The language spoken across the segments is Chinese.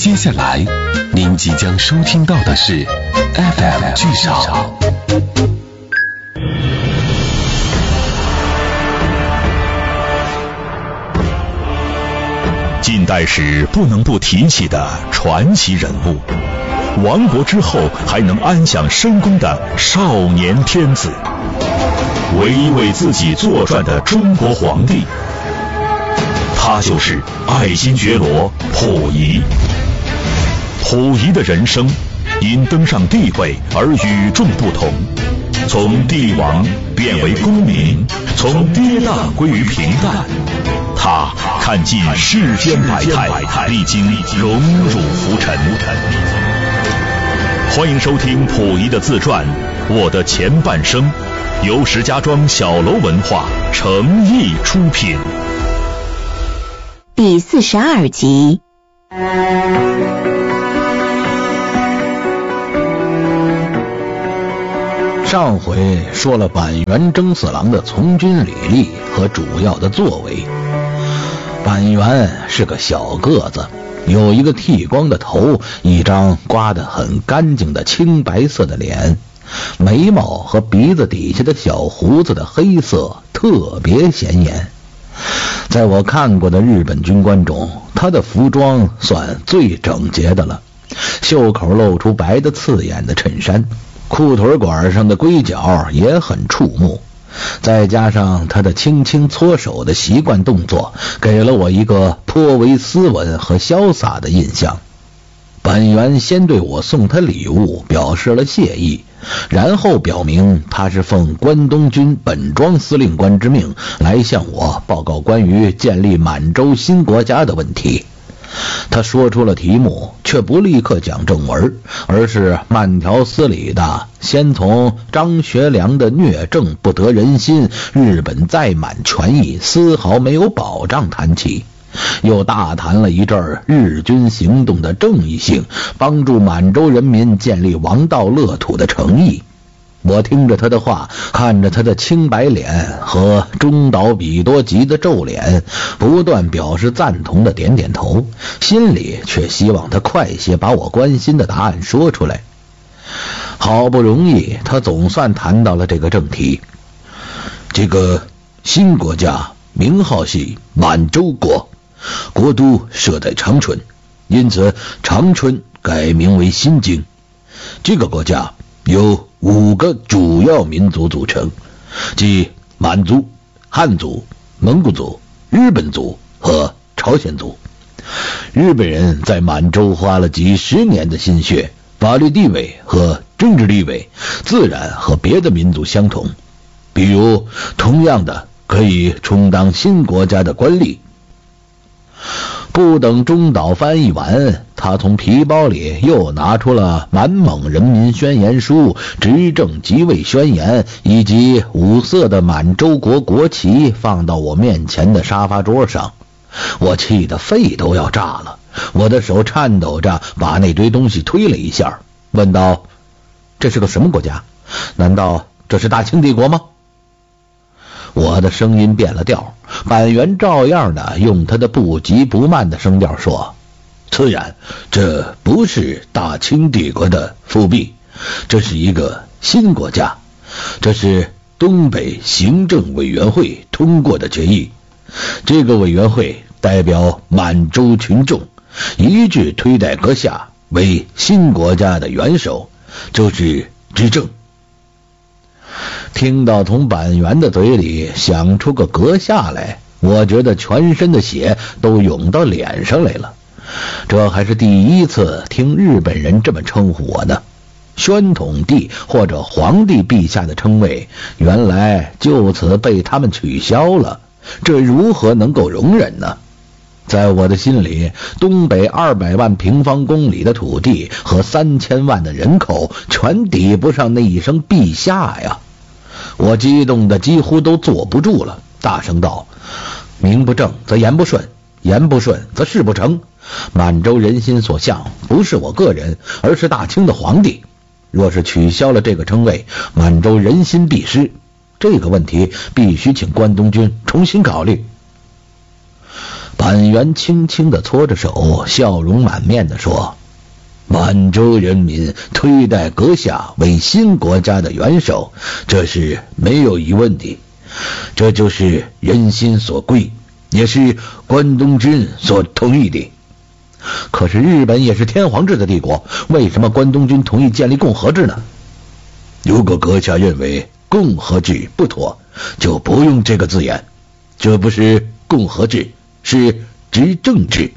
接下来您即将收听到的是 FM 剧场。 近代史不能不提起的传奇人物，亡国之后还能安享深宫的少年天子，唯一为自己作传的中国皇帝，他就是爱新觉罗溥仪。溥仪的人生因登上帝位而与众不同，从帝王变为公民，从跌宕归于平淡。他看尽世间百态，历经荣辱浮沉。欢迎收听溥仪的自传《我的前半生》，由石家庄小楼文化诚意出品。 第42集。 上回说了板垣征四郎的从军履历和主要的作为。板垣是个小个子，有一个剃光的头，一张刮得很干净的青白色的脸，眉毛和鼻子底下的小胡子的黑色特别显眼。在我看过的日本军官中，他的服装算最整洁的了，袖口露出白的刺眼的衬衫，裤腿管上的龟角也很触目，再加上他的轻轻搓手的习惯动作，给了我一个颇为斯文和潇洒的印象。板垣先对我送他礼物表示了谢意，然后表明他是奉关东军本庄司令官之命来向我报告关于建立满洲新国家的问题。他说出了题目，却不立刻讲正文，而是慢条斯理的先从张学良的虐政不得人心，日本在满权益丝毫没有保障谈起，又大谈了一阵日军行动的正义性，帮助满洲人民建立王道乐土的诚意。我听着他的话，看着他的青白脸和中岛比多吉的皱脸，不断表示赞同的点点头，心里却希望他快些把我关心的答案说出来。好不容易他总算谈到了这个正题。这个新国家名号系满洲国，国都设在长春，因此长春改名为新京。这个国家由5个主要民族组成，即满族、汉族、蒙古族、日本族和朝鲜族。日本人在满洲花了几十年的心血，法律地位和政治地位自然和别的民族相同，比如同样的可以充当新国家的官吏。不等中岛翻译完，他从皮包里又拿出了满蒙人民宣言书、执政即位宣言以及5色的满洲国国旗，放到我面前的沙发桌上。我气得肺都要炸了，我的手颤抖着把那堆东西推了一下，问道：这是个什么国家？难道这是大清帝国吗？我的声音变了调，板垣照样的用他的不急不慢的声调说：自然，这不是大清帝国的复辟，这是一个新国家，这是东北行政委员会通过的决议。这个委员会代表满洲群众，一致推戴阁下为新国家的元首，就是执政。听到从板垣的嘴里想出个阁下来，我觉得全身的血都涌到脸上来了。这还是第一次听日本人这么称呼我呢。宣统帝或者皇帝陛下的称谓，原来就此被他们取消了，这如何能够容忍呢？在我的心里，东北200万平方公里的土地和3000万的人口，全抵不上那一声陛下呀！我激动的几乎都坐不住了，大声道：名不正则言不顺，言不顺则事不成。满洲人心所向，不是我个人，而是大清的皇帝。若是取消了这个称谓，满洲人心必失。这个问题必须请关东军重新考虑。 板垣轻轻地搓着手，笑容满面地说：满洲人民推戴阁下为新国家的元首，这是没有疑问的，这就是人心所归，也是关东军所同意的。可是日本也是天皇制的帝国，为什么关东军同意建立共和制呢？如果阁下认为共和制不妥，就不用这个字眼，这不是共和制，是执政制。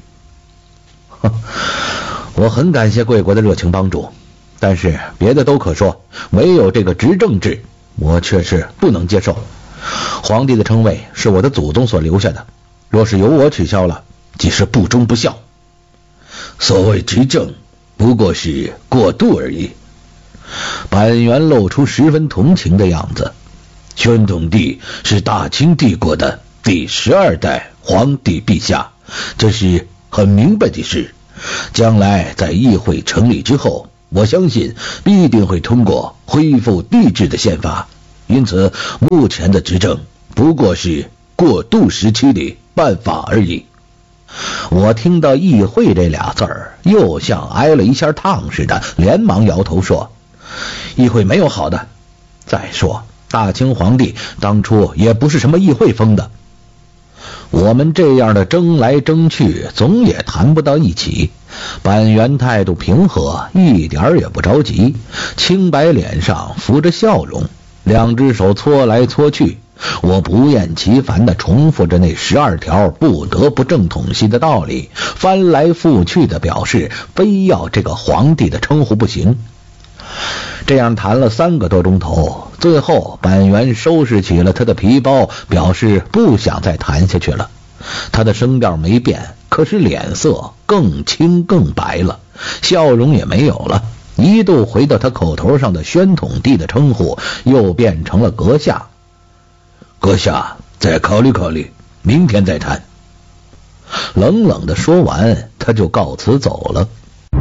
我很感谢贵国的热情帮助，但是别的都可说，唯有这个执政制我却是不能接受。皇帝的称谓是我的祖宗所留下的，若是由我取消了，即是不忠不孝。所谓执政不过是过渡而已。板垣露出十分同情的样子。宣统帝是大清帝国的第12代皇帝陛下，这是很明白的事。将来在议会成立之后，我相信必定会通过恢复帝制的宪法，因此目前的执政不过是过渡时期的办法而已。我听到议会这俩字儿，又像挨了一下烫似的，连忙摇头说：议会没有好的。再说大清皇帝当初也不是什么议会封的，我们这样的争来争去，总也谈不到一起。板垣态度平和，一点也不着急，清白脸上浮着笑容，两只手搓来搓去。我不厌其烦地重复着那12条不得不正统系的道理，翻来覆去地表示非要这个皇帝的称呼不行。这样谈了3个多钟头，最后板垣收拾起了他的皮包，表示不想再谈下去了。他的声调没变，可是脸色更青更白了，笑容也没有了，一度回到他口头上的宣统帝的称呼，又变成了阁下。阁下再考虑考虑，明天再谈。冷冷地说完，他就告辞走了。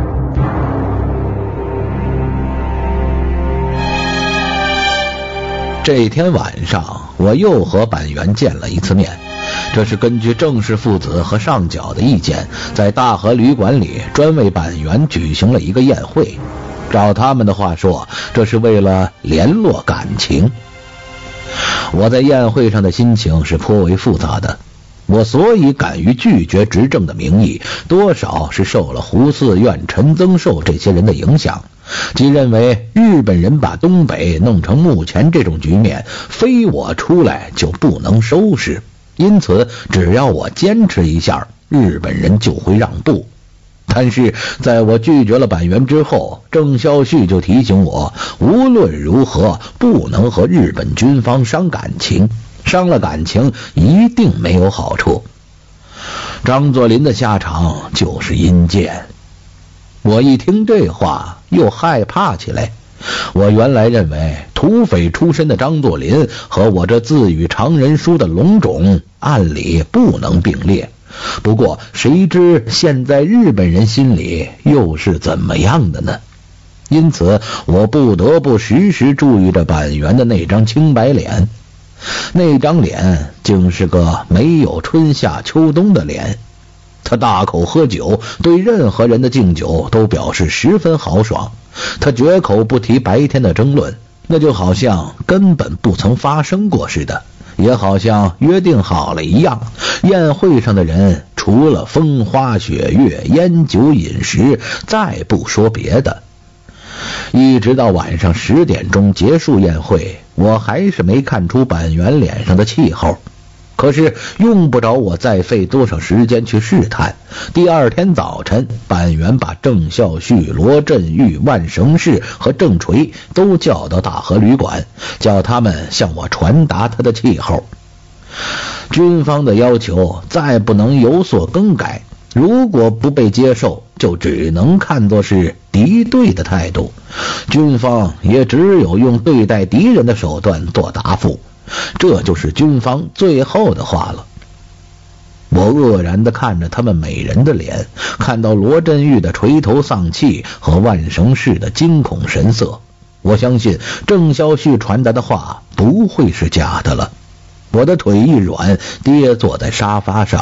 这天晚上，我又和板垣见了一次面。这是根据郑氏父子和上角的意见，在大和旅馆里专为板垣举行了一个宴会。照他们的话说，这是为了联络感情。我在宴会上的心情是颇为复杂的。我所以敢于拒绝执政的名义，多少是受了胡嗣院、陈增寿这些人的影响，即认为日本人把东北弄成目前这种局面，非我出来就不能收拾，因此只要我坚持一下，日本人就会让步。但是在我拒绝了板垣之后，郑孝胥就提醒我，无论如何不能和日本军方伤感情，伤了感情一定没有好处。张作霖的下场就是阴间。我一听这话又害怕起来。我原来认为土匪出身的张作霖和我这自语常人书的龙种按理不能并列，不过谁知现在日本人心里又是怎么样的呢？因此我不得不时时注意着板垣的那张青白脸。那张脸竟是个没有春夏秋冬的脸。他大口喝酒，对任何人的敬酒都表示十分豪爽。他绝口不提白天的争论，那就好像根本不曾发生过似的，也好像约定好了一样。宴会上的人除了风花雪月、烟酒饮食，再不说别的。一直到晚上10点钟结束宴会，我还是没看出板垣脸上的气候。可是用不着我再费多少时间去试探。第二天早晨，板垣把郑孝胥、罗振玉、万绳氏和郑垂都叫到大和旅馆，叫他们向我传达他的气候。军方的要求再不能有所更改，如果不被接受，就只能看作是敌对的态度。军方也只有用对待敌人的手段做答复，这就是军方最后的话了。我愕然地看着他们每人的脸，看到罗振玉的垂头丧气和万绳氏的惊恐神色，我相信郑孝胥传达的话不会是假的了。我的腿一软，跌坐在沙发上，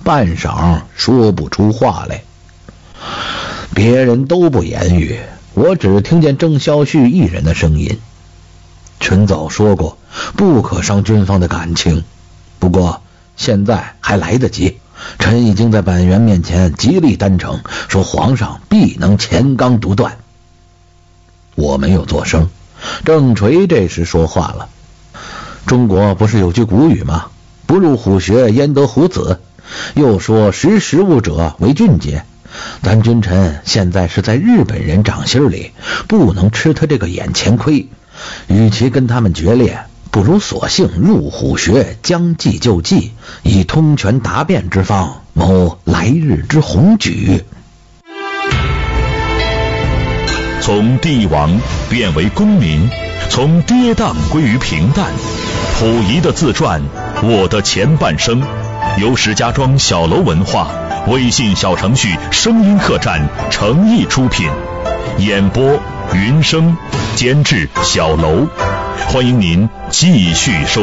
半晌说不出话来。别人都不言语，我只听见郑孝胥一人的声音。臣早说过，不可伤军方的感情，不过现在还来得及。臣已经在板垣面前极力担诚，说皇上必能乾纲独断。我没有作声，郑垂这时说话了。中国不是有句古语吗？不入虎穴焉得虎子，又说识时务者为俊杰。咱君臣现在是在日本人掌心里，不能吃他这个眼前亏，与其跟他们决裂，不如索性入虎穴，将计就计，以通权达变之方，谋来日之宏举。 从帝王变为公民，从跌宕归于平淡。溥仪的自传《我的前半生》，由石家庄小楼文化微信小程序声音客栈诚意出品，演播云生，监制小楼。欢迎您继续收